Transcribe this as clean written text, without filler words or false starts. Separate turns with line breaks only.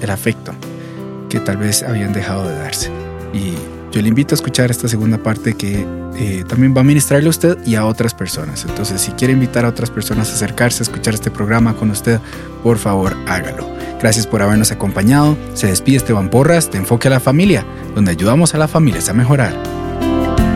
el afecto que tal vez habían dejado de darse. Y yo le invito a escuchar esta segunda parte que también va a ministrarle a usted y a otras personas. Entonces, si quiere invitar a otras personas a acercarse a escuchar este programa con usted, por favor, hágalo. Gracias por habernos acompañado. Se despide Esteban Porras de Enfoque a la Familia, donde ayudamos a las familias a mejorar.